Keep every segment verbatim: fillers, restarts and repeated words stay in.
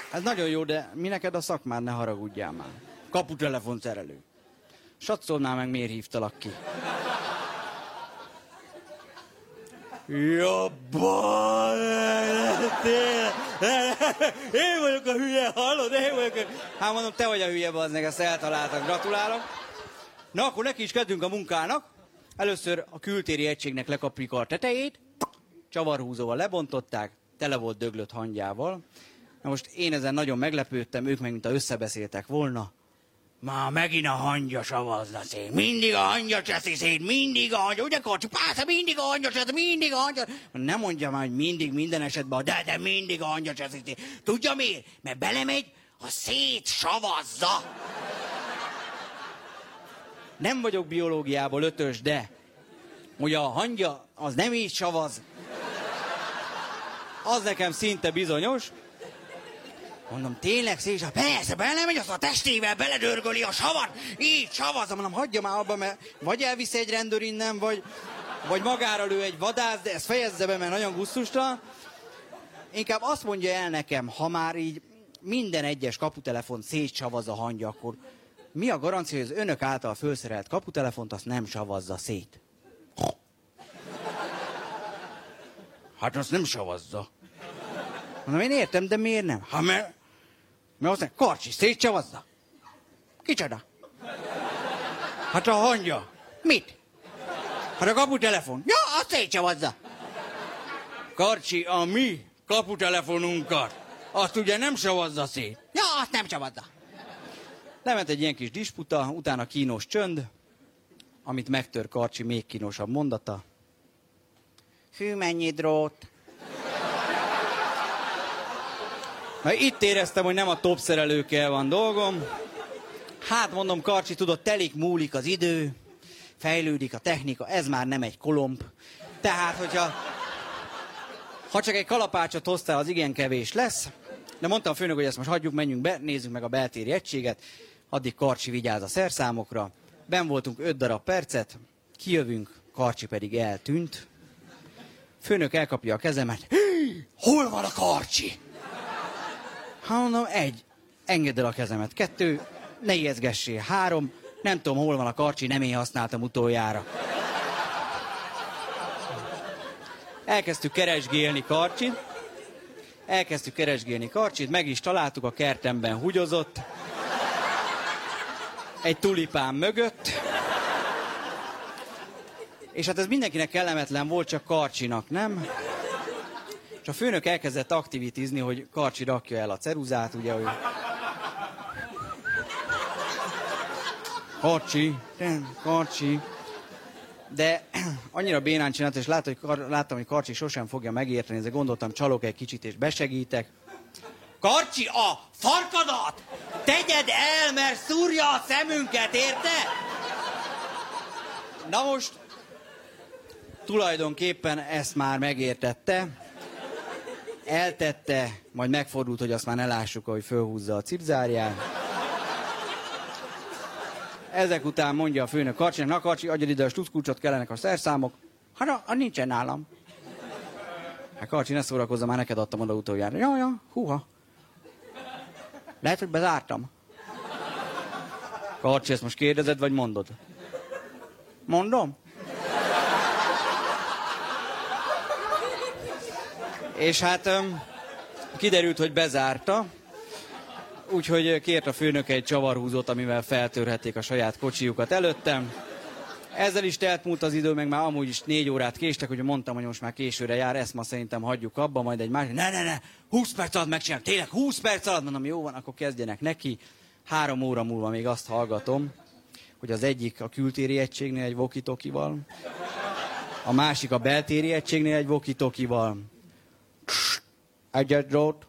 Ez nagyon jó, de mi neked a szakmád, ne haragudjál már. Kaputelefon szerelő. Satszolnál meg, miért hívtalak ki? Jobban! Én vagyok a hülye, hallod? Én vagyok a... Hát mondom, te vagy a hülye, bazdmeg, ezt eltaláltak. Gratulálok. Na, akkor neki is kezdünk a munkának. Először a kültéri egységnek lekapjuk a tetejét, csavarhúzóval lebontották, tele volt döglött hangyával. Na most én ezen nagyon meglepődtem, ők meg mintha összebeszéltek volna. Már megint a hangya savazna szét, mindig a hangya cseszi szét, mindig a hangya, ugye Karcsi, persze mindig a hangya cseszi, mindig a hangya... Nem mondja már, hogy mindig minden esetben, de, de mindig a hangya cseszi szét. Tudja miért? Mert belemegy, a szét savazza. Nem vagyok biológiából ötös, de hogy a hangya az nem így savaz, az nekem szinte bizonyos. Mondom, tényleg szépen, persze, belemegy, azt a testével beledörgöli a savat, így savaz. Mondom, hagyja már abba, mert vagy elvisz egy rendőr innen, vagy, vagy magára lő egy vadász, de ezt fejezze be, mert nagyon gusztustalan. Inkább azt mondja el nekem, ha már így minden egyes kaputelefon szétsavaz a hangya, akkor mi a garancia, hogy az önök által felszerelt kaputelefont azt nem savazza szét? Hát azt nem savazza. Mondom, én értem, de miért nem? Ha mert... Mert azt mondja, Karcsi, szétsavazza. Kicsoda? Hát a hangya. Mit? Hát a kaputelefon. Ja, azt szétsavazza. Karcsi, a mi kaputelefonunkat, azt ugye nem savazza szét. Ja, azt nem savazza. Lement egy ilyen kis disputa, utána kínos csönd, amit megtör Karcsi még kínosabb mondata. Hű, mennyi drót. Na, itt éreztem, hogy nem a top szerelőkkel van dolgom. Hát mondom, Karcsi, tudod, telik, múlik az idő, fejlődik a technika, ez már nem egy kolomb. Tehát, hogyha ha csak egy kalapácsot hoztál, az igen kevés lesz. De mondtam a főnök, hogy ezt most hagyjuk, menjünk be, nézzük meg a beltéri egységet. Addig Karcsi vigyáz a szerszámokra. Ben voltunk öt darab percet, kijövünk, Karcsi pedig eltűnt. Főnök elkapja a kezemet. Hol van a Karcsi? Hát mondom, egy, engedd el a kezemet. Kettő, ne ijeszgessél. Három, nem tudom, hol van a Karcsi, nem én használtam utoljára. Elkezdtük keresgélni Karcsit. Elkezdtük keresgélni Karcsit, meg is találtuk, a kertemben húgyozott. Egy tulipán mögött. És hát ez mindenkinek kellemetlen volt, csak Karcsinak, nem? És a főnök elkezdett aktivitizni, hogy Karcsi rakja el a ceruzát, ugye, hogy... Karcsi, Karcsi... De annyira bénán csinálta, és láttam, hogy, Kar... láttam, hogy Karcsi sosem fogja megérteni, ezzel gondoltam, csalok egy kicsit, és besegítek. Karcsi, a farkadat tegyed el, mert szúrja a szemünket, érted? Na most, tulajdonképpen ezt már megértette. Eltette, majd megfordult, hogy azt már ne lássuk, hogy fölhúzza a cipzárját. Ezek után mondja a főnök Karcsinak, na Karcsi, adjad ide a stuckulcsot, kellenek a szerszámok. Hát na, nincsen nálam. Hát Karcsi, ne szórakozza, már neked adtam oda utoljára. Ja, ja, húha. Lehet, hogy bezártam. Karcsi, ezt most kérdezed, vagy mondod? Mondom? És hát um, kiderült, hogy bezárta, úgyhogy kért a főnök egy csavarhúzót, amivel feltörhették a saját kocsijukat előttem. Ezzel is telt múlt az idő, meg már amúgy is négy órát késtek, hogy mondtam, hogy most már későre jár, ezt ma szerintem hagyjuk abba, majd egy másik. Ne, ne, ne, húsz perc alatt megcsinálom, tényleg húsz perc alatt, mondom, jó van, akkor kezdjenek neki. Három óra múlva még azt hallgatom, hogy az egyik a kültéri egységnél egy walkie-talkie-val, a másik a beltéri egységnél egy walkie-talkie-val. Egyet drót.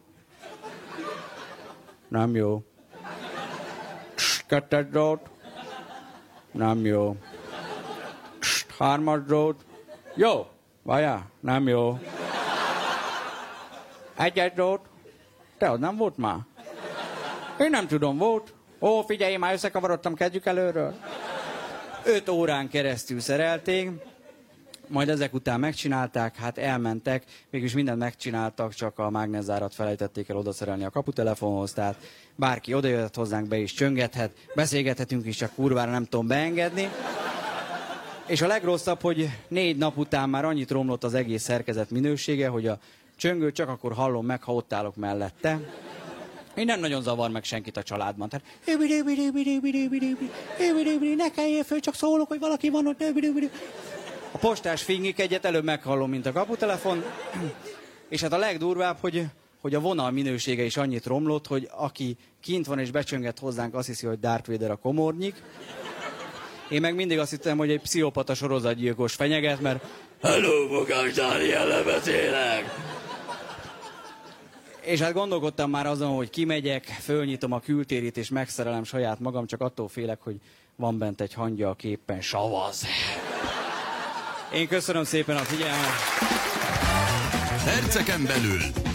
Nem jó. Kettes drót. Nem jó. Hármas drót. Jó. Várjál, nem jó. Egyes drót. Te az nem volt már? Én nem tudom, volt. Ó, figyelj, már összekavarodtam, kezdjük előről. Öt órán keresztül szerelték. Majd ezek után megcsinálták, hát elmentek, mégis mindent megcsináltak, csak a mágneszárat felejtették el odaszerelni a kaputelefonhoz, tehát bárki odajöhet hozzánk, be is csöngethet, beszélgethetünk is, csak kurvára nem tudom beengedni. És a legrosszabb, hogy négy nap után már annyit romlott az egész szerkezet minősége, hogy a csöngőt csak akkor hallom meg, ha ott állok mellette. Én nem nagyon zavar meg senkit a családban. Tehát ne kelljél föl, csak szólok, hogy valaki van ott. A postás fingik egyet előbb meghallom, mint a kaputelefon. És hát a legdurvább, hogy, hogy a vonal minősége is annyit romlott, hogy aki kint van és becsönget hozzánk, azt hiszi, hogy Darth Vader a komornyik. Én meg mindig azt hittem, hogy egy pszichopata sorozatgyilkos fenyeget, mert hello, Bogás Dániel, beszélek! És hát gondolkodtam már azon, hogy kimegyek, fölnyitom a kültérét és megszerelem saját magam, csak attól félek, hogy van bent egy hangya, aki éppen savaz. Én köszönöm szépen a figyelmet. Perceken belül